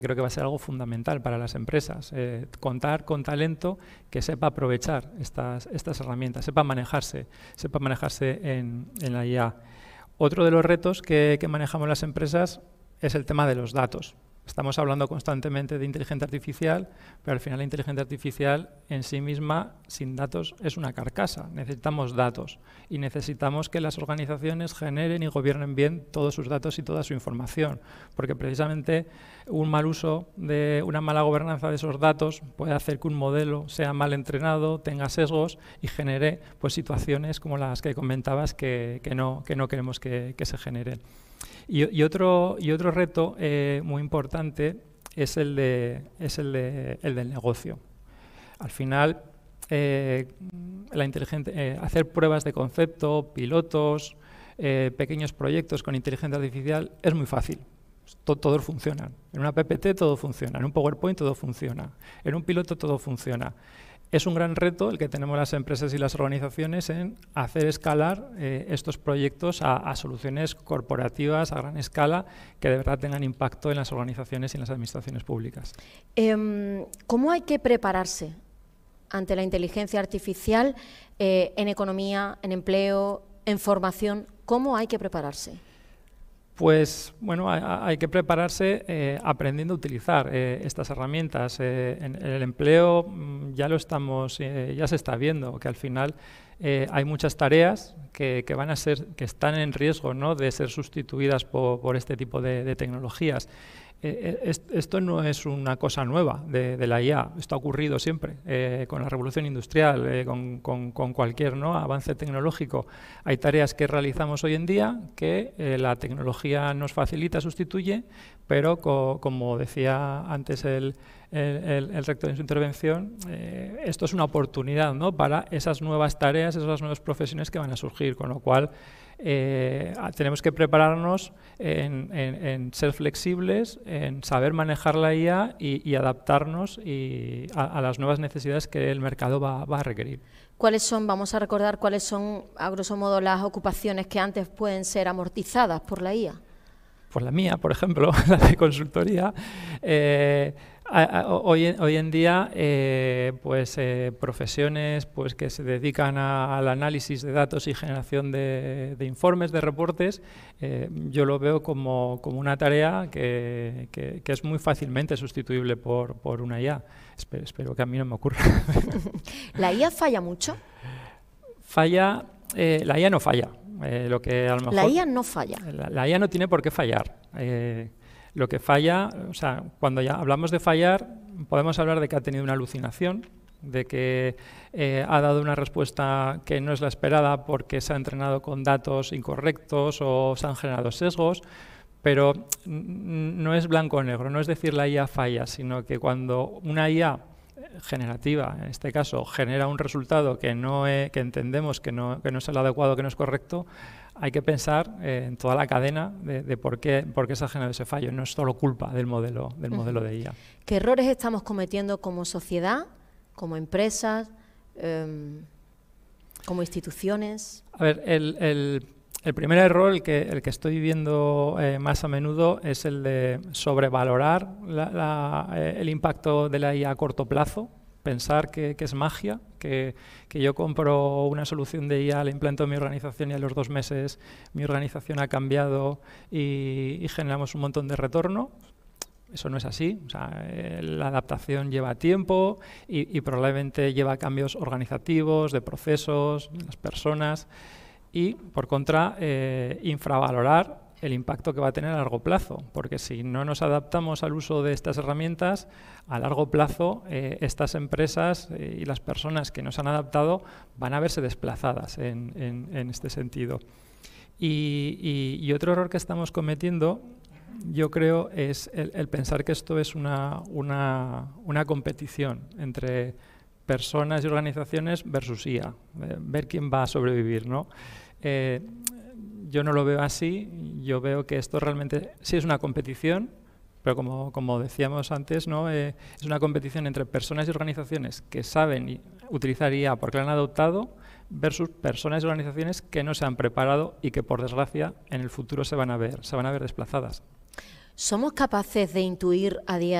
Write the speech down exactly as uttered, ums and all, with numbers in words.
Creo que va a ser algo fundamental para las empresas, eh, contar con talento que sepa aprovechar estas, estas herramientas, sepa manejarse, sepa manejarse en, en la I A. Otro de los retos que, que manejamos las empresas es el tema de los datos. Estamos hablando constantemente de inteligencia artificial, pero al final la inteligencia artificial en sí misma, sin datos, es una carcasa. Necesitamos datos y necesitamos que las organizaciones generen y gobiernen bien todos sus datos y toda su información, porque precisamente un mal uso de una mala gobernanza de esos datos puede hacer que un modelo sea mal entrenado, tenga sesgos y genere pues, situaciones como las que comentabas que, que, no, que no queremos que, que se generen. Y, y, otro, y otro reto eh, muy importante es el, de, es el, de, el del negocio. Al final, eh, la inteligente, eh, hacer pruebas de concepto, pilotos, eh, pequeños proyectos con inteligencia artificial es muy fácil. Todo, todos funcionan. En una P P T todo funciona, en un PowerPoint todo funciona, en un piloto todo funciona. Es un gran reto el que tenemos las empresas y las organizaciones en hacer escalar eh, estos proyectos a, a soluciones corporativas a gran escala que de verdad tengan impacto en las organizaciones y en las administraciones públicas. Eh, ¿Cómo hay que prepararse ante la inteligencia artificial eh, en economía, en empleo, en formación? ¿Cómo hay que prepararse? Pues bueno, hay, hay que prepararse eh, aprendiendo a utilizar eh, estas herramientas. Eh, en, en el empleo mmm, ya lo estamos, eh, ya se está viendo que al final eh, hay muchas tareas que, que van a ser, que están en riesgo, ¿no?, de ser sustituidas por, por este tipo de, de tecnologías. Eh, esto no es una cosa nueva de, de la I A, esto ha ocurrido siempre, eh, con la revolución industrial, eh, con, con, con cualquier, ¿no?, avance tecnológico. Hay tareas que realizamos hoy en día que eh, la tecnología nos facilita, sustituye, pero co como decía antes el, el, el, el rector en su intervención, eh, esto es una oportunidad, ¿no?, para esas nuevas tareas, esas nuevas profesiones que van a surgir, con lo cual Eh, tenemos que prepararnos en, en, en ser flexibles, en saber manejar la I A y, y adaptarnos y a, a las nuevas necesidades que el mercado va, va a requerir. ¿Cuáles son, vamos a recordar, cuáles son, a grosso modo, las ocupaciones que antes pueden ser amortizadas por la I A? Pues la mía, por ejemplo, la de consultoría. Eh, a, a, hoy, en, hoy en día, eh, pues eh, profesiones pues, que se dedican a, al análisis de datos y generación de, de informes, de reportes, eh, yo lo veo como, como una tarea que, que, que es muy fácilmente sustituible por, por una I A. Espero, espero que a mí no me ocurra. ¿La I A falla mucho? Falla, eh, la I A no falla. Eh, lo que a lo mejor, la I A no falla. La, la I A no tiene por qué fallar. Eh, lo que falla, o sea, cuando ya hablamos de fallar, podemos hablar de que ha tenido una alucinación, de que eh, ha dado una respuesta que no es la esperada porque se ha entrenado con datos incorrectos o se han generado sesgos, pero no es blanco o negro, no es decir la I A falla, sino que cuando una I A generativa, en este caso, genera un resultado que no eh, que entendemos que no, que no es el adecuado, que no es correcto, hay que pensar eh, en toda la cadena de, de por qué, por qué se ha generado ese fallo. No es solo culpa del modelo, del modelo de I A. ¿Qué errores estamos cometiendo como sociedad, como empresas, eh, como instituciones? A ver, el, el, el primer error, el que, el que estoy viendo eh, más a menudo, es el de sobrevalorar la, la, eh, el impacto de la I A a corto plazo. Pensar que, que es magia, que, que yo compro una solución de I A, la implanto en mi organización y a los dos meses mi organización ha cambiado y, y generamos un montón de retorno. Eso no es así. O sea, eh, la adaptación lleva tiempo y, y probablemente lleva cambios organizativos, de procesos, de las personas y, por contra, eh, infravalorar el impacto que va a tener a largo plazo, porque si no nos adaptamos al uso de estas herramientas, a largo plazo eh, estas empresas eh, y las personas que nos han adaptado van a verse desplazadas en, en, en este sentido. Y, y, y otro error que estamos cometiendo, yo creo, es el, el pensar que esto es una, una, una competición entre personas y organizaciones versus I A, eh, ver quién va a sobrevivir, ¿no? Eh, Yo no lo veo así, yo veo que esto realmente sí es una competición, pero como, como decíamos antes, ¿no? Eh, es una competición entre personas y organizaciones que saben utilizar I A porque la han adoptado versus personas y organizaciones que no se han preparado y que, por desgracia, en el futuro se van a ver, se van a ver desplazadas. ¿somos capaces de intuir a día